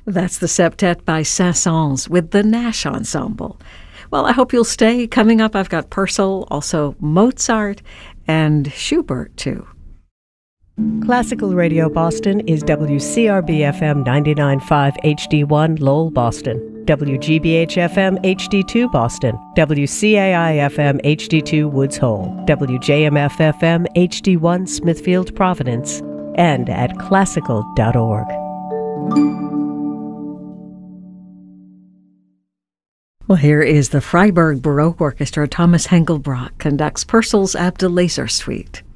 That's the septet by Saint-Saëns with the Nash Ensemble. Well, I hope you'll stay. Coming up, I've got Purcell, also Mozart, and Schubert, too. Classical Radio Boston is WCRB-FM 99.5 HD1 Lowell, Boston, WGBH-FM HD2 Boston, WCAI-FM HD2 Woods Hole, WJMF-FM HD1 Smithfield, Providence, and at classical.org. Well, here is the Freiburg Baroque Orchestra. Thomas Hengelbrock conducts Purcell's Abdelaser Suite.